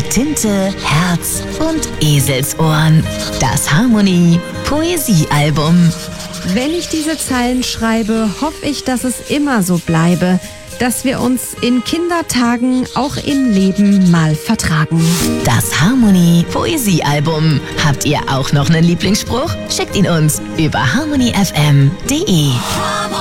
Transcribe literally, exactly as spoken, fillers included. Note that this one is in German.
mit Tinte, Herz und Eselsohren. Das Harmonie Poesiealbum. Wenn ich diese Zeilen schreibe, hoffe ich, dass es immer so bleibe, dass wir uns in Kindertagen auch im Leben mal vertragen. Das Harmonie Poesiealbum. Habt ihr auch noch einen Lieblingsspruch? Schickt ihn uns über harmony f m punkt d e.